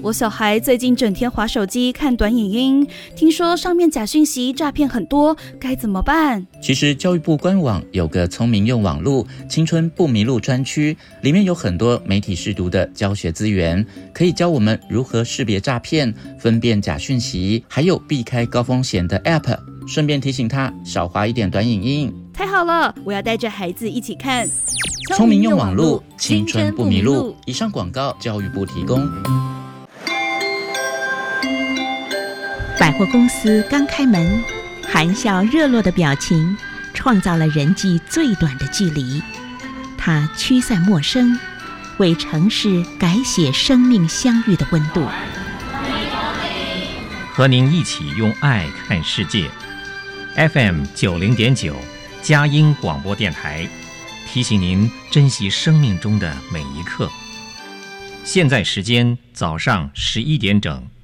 我小孩最近整天滑手机看短影音，听说上面假讯息诈骗很多，该怎么办？ 其实教育部官网有个聪明用网路青春不迷路专区，里面有很多媒体识读的教学资源，可以教我们如何识别诈骗、分辨假讯息，还有避开高风险的 App， 顺便提醒他少滑一点短影音。 太好了，我要带着孩子一起看。 聪明用网路，青春不迷路。以上广告，教育部提供。 百货公司刚开门，含笑热络的表情创造了人际最短的距离。它驱散陌生，为城市改写生命相遇的温度。 和您一起用爱看世界。FM 90.9佳音广播电台，提醒您珍惜生命中的每一刻。现在时间早上11点整。